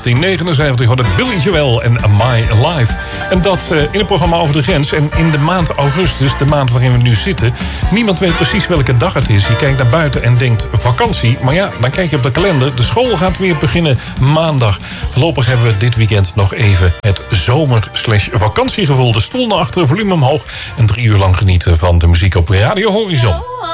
1979 hoorde Billy Joel en My Life. En dat in het programma Over de Grens. En in de maand augustus, de maand waarin we nu zitten... niemand weet precies welke dag het is. Je kijkt naar buiten en denkt vakantie. Maar ja, dan kijk je op de kalender. De school gaat weer beginnen maandag. Voorlopig hebben we dit weekend nog even het zomer/vakantiegevoel. De stoel naar achteren, volume omhoog. En 3 uur lang genieten van de muziek op Radio Horizon.